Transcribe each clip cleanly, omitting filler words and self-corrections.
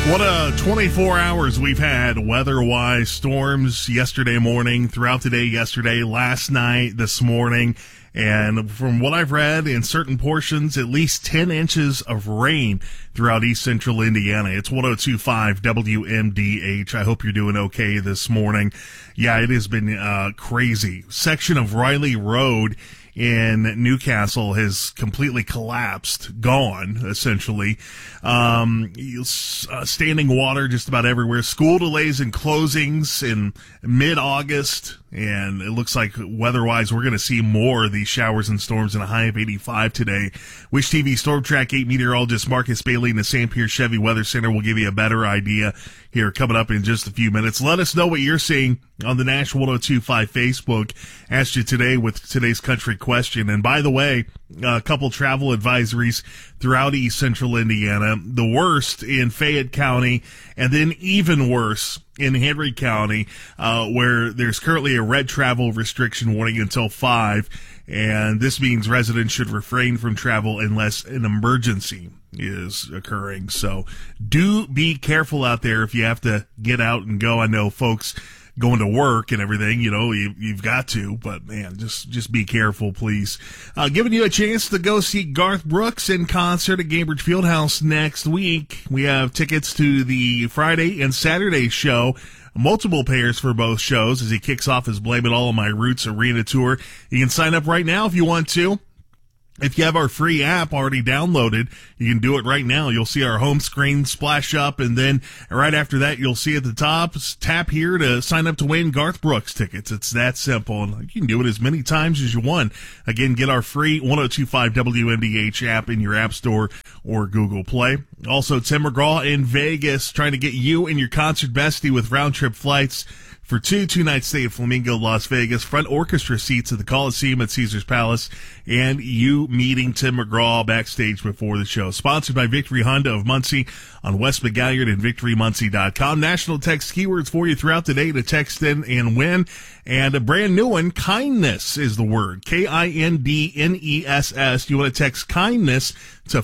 What a 24 hours we've had weather-wise. Storms yesterday morning, throughout the day yesterday, last night, this morning. And from what I've read, in certain portions, at least 10 inches of rain throughout east central Indiana. It's 102.5 WMDH. I hope you're doing okay this morning. Yeah, it has been crazy. Section of Riley Road in Newcastle has completely collapsed, gone, essentially. Standing water just about everywhere. School delays and closings in mid-August, and it looks like weather-wise we're going to see more of these showers and storms in a high of 85 today. Wish TV Storm Track 8 meteorologist Marcus Bailey in the St. Pierre Chevy Weather Center will give you a better idea here coming up in just a few minutes. Let us know what you're seeing on the Nash 102.5 Facebook. Asked you today with today's country question. And by the way, a couple travel advisories throughout east central Indiana. The worst in Fayette County, and then even worse in Henry County, where there's currently a red travel restriction warning until 5. And this means residents should refrain from travel unless an emergency is occurring. So do be careful out there if you have to get out and go. I know folks going to work and everything, you know, you've got to, but man, just be careful, please. Giving you a chance to go see Garth Brooks in concert at Gainbridge Fieldhouse next week. We have tickets to the Friday and Saturday show. Multiple pairs for both shows as he kicks off his Blame It All on My Roots arena tour. You can sign up right now if you want to. If you have our free app already downloaded, you can do it right now. You'll see our home screen splash up, and then right after that, you'll see at the top, tap here to sign up to win Garth Brooks tickets. It's that simple, and you can do it as many times as you want. Again, get our free 102.5 WMDH app in your App Store or Google Play. Also, Tim McGraw in Vegas trying to get you and your concert bestie with round-trip flights for two-night stay at Flamingo, Las Vegas, front orchestra seats at the Coliseum at Caesars Palace, and you meeting Tim McGraw backstage before the show. Sponsored by Victory Honda of Muncie on West McGalliard and VictoryMuncie.com. National text keywords for you throughout the day to text in and win. And a brand new one, kindness is the word. KINDNESS. You want to text kindness to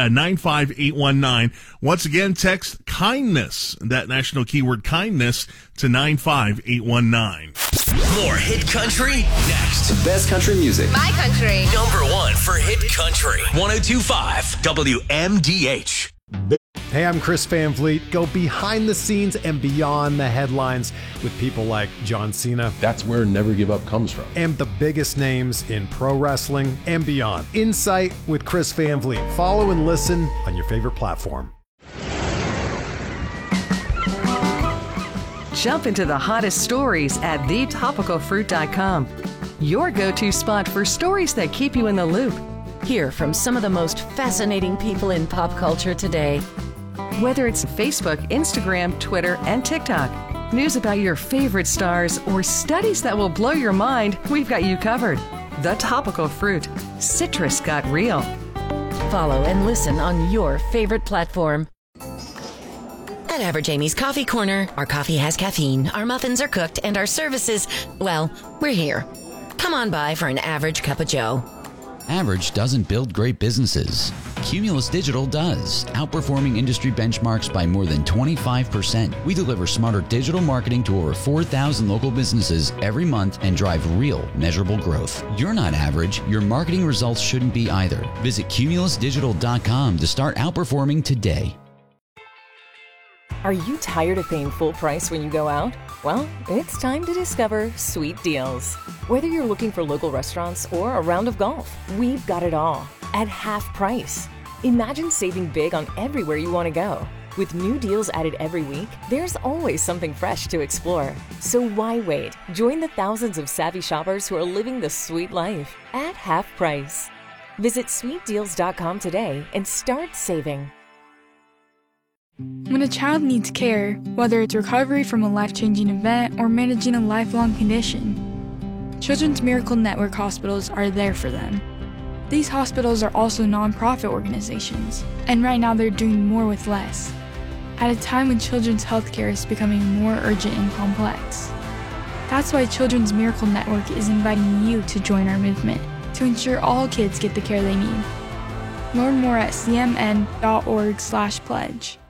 95819. Once again, text kindness, that national keyword kindness, to 95819. More hit country next. The best country music. My country. Number one for hit country. 102.5 WMDH. Hey, I'm Chris Van Vliet. Go behind the scenes and beyond the headlines with people like John Cena. That's where Never Give Up comes from. And the biggest names in pro wrestling and beyond. Insight with Chris Van Vliet. Follow and listen on your favorite platform. Jump into the hottest stories at thetopicalfruit.com. Your go-to spot for stories that keep you in the loop. Hear from some of the most fascinating people in pop culture today. Whether it's Facebook, Instagram, Twitter, and TikTok, news about your favorite stars, or studies that will blow your mind, we've got you covered. The Topical Fruit. Citrus got real. Follow and listen on your favorite platform. At Average Amy's Coffee Corner, our coffee has caffeine, our muffins are cooked, and our services, well, we're here. Come on by for an average cup of joe. Average doesn't build great businesses. Cumulus Digital does, outperforming industry benchmarks by more than 25%. We deliver smarter digital marketing to over 4,000 local businesses every month and drive real, measurable growth. You're not average. Your marketing results shouldn't be either. Visit cumulusdigital.com to start outperforming today. Are you tired of paying full price when you go out? Well, it's time to discover Sweet Deals. Whether you're looking for local restaurants or a round of golf, we've got it all at half price. Imagine saving big on everywhere you want to go. With new deals added every week, there's always something fresh to explore. So why wait? Join the thousands of savvy shoppers who are living the sweet life at half price. Visit sweetdeals.com today and start saving. When a child needs care, whether it's recovery from a life-changing event or managing a lifelong condition, Children's Miracle Network hospitals are there for them. These hospitals are also nonprofit organizations, and right now they're doing more with less, at a time when children's healthcare is becoming more urgent and complex. That's why Children's Miracle Network is inviting you to join our movement to ensure all kids get the care they need. Learn more at cmn.org/pledge.